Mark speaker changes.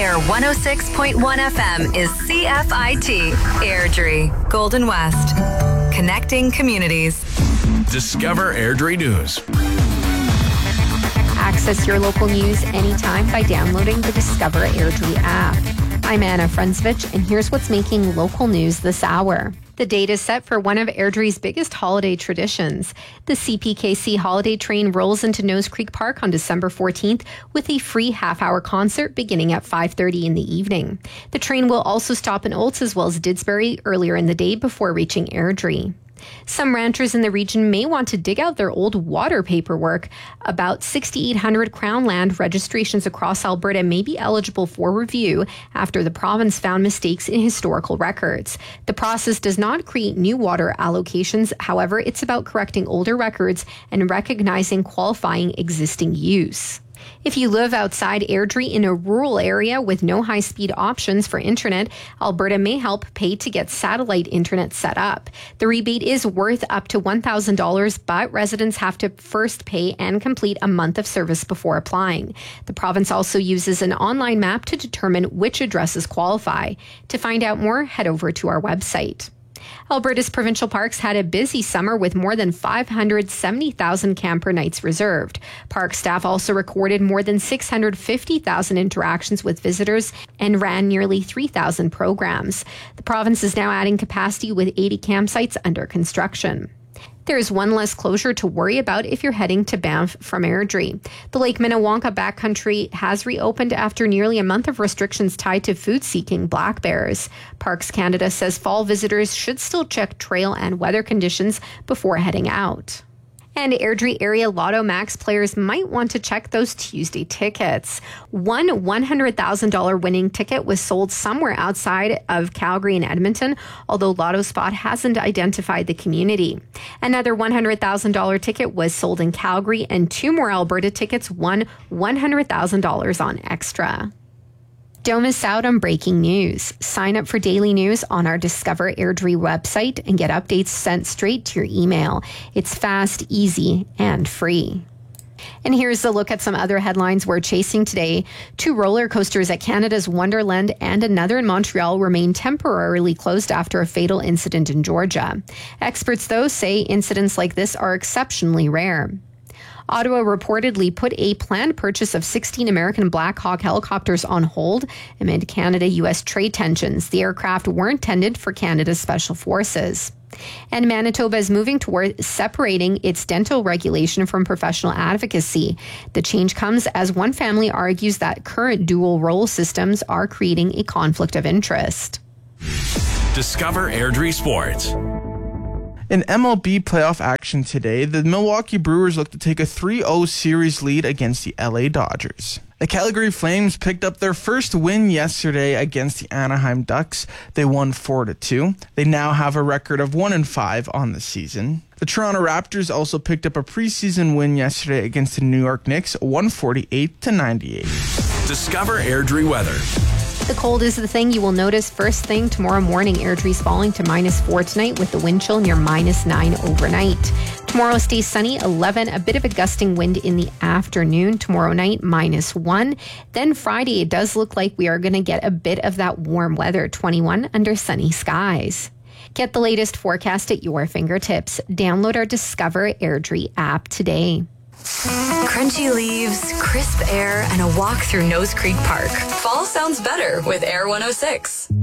Speaker 1: Air 106.1 FM is CFIT, Airdrie, Golden West. Connecting communities.
Speaker 2: Discover Airdrie News.
Speaker 3: Access your local news anytime by downloading the Discover Airdrie app. I'm Anna Frunzvich, and here's what's making local news this hour. The date is set for one of Airdrie's biggest holiday traditions. The CPKC holiday train rolls into Nose Creek Park on December 14th with a free half-hour concert beginning at 5:30 in the evening. The train will also stop in Olds as well as Didsbury earlier in the day before reaching Airdrie. Some ranchers in the region may want to dig out their old water paperwork. About 6,800 Crown land registrations across Alberta may be eligible for review after the province found mistakes in historical records. The process does not create new water allocations. However, it's about correcting older records and recognizing qualifying existing use. If you live outside Airdrie in a rural area with no high-speed options for internet, Alberta may help pay to get satellite internet set up. The rebate is worth up to $1,000, but residents have to first pay and complete a month of service before applying. The province also uses an online map to determine which addresses qualify. To find out more, head over to our website. Alberta's provincial parks had a busy summer with more than 570,000 camper nights reserved. Park staff also recorded more than 650,000 interactions with visitors and ran nearly 3,000 programs. The province is now adding capacity with 80 campsites under construction. There is one less closure to worry about if you're heading to Banff from Airdrie. The Lake Minnewanka backcountry has reopened after nearly a month of restrictions tied to food-seeking black bears. Parks Canada says fall visitors should still check trail and weather conditions before heading out. And Airdrie area Lotto Max players might want to check those Tuesday tickets. One $100,000 winning ticket was sold somewhere outside of Calgary and Edmonton, although Lotto Spot hasn't identified the community. Another $100,000 ticket was sold in Calgary, and two more Alberta tickets won $100,000 on Extra. Don't miss out on breaking news. Sign up for daily news on our Discover Airdrie website and get updates sent straight to your email. It's fast, easy, and free. And here's a look at some other headlines we're chasing today. Two roller coasters at Canada's Wonderland and another in Montreal remain temporarily closed after a fatal incident in Georgia. Experts, though, say incidents like this are exceptionally rare. Ottawa reportedly put a planned purchase of 16 American Black Hawk helicopters on hold amid Canada-U.S. trade tensions. The aircraft weren't intended for Canada's special forces. And Manitoba is moving toward separating its dental regulation from professional advocacy. The change comes as one family argues that current dual role systems are creating a conflict of interest.
Speaker 2: Discover Airdrie Sports.
Speaker 4: In MLB playoff action today, the Milwaukee Brewers look to take a 3-0 series lead against the LA Dodgers. The Calgary Flames picked up their first win yesterday against the Anaheim Ducks. They won 4-2. They now have a record of 1-5 on the season. The Toronto Raptors also picked up a preseason win yesterday against the New York Knicks, 148-98.
Speaker 2: Discover Airdrie weather.
Speaker 3: The cold is the thing you will notice first thing tomorrow morning. Airdrie's falling to -4 tonight with the wind chill near -9 overnight. Tomorrow stays sunny, 11, a bit of a gusting wind in the afternoon. Tomorrow night, -1. Then Friday, it does look like we are going to get a bit of that warm weather, 21 under sunny skies. Get the latest forecast at your fingertips. Download our Discover Airdrie app today.
Speaker 1: Crunchy leaves, crisp air, and a walk through Nose Creek Park. Fall sounds better with Air 106.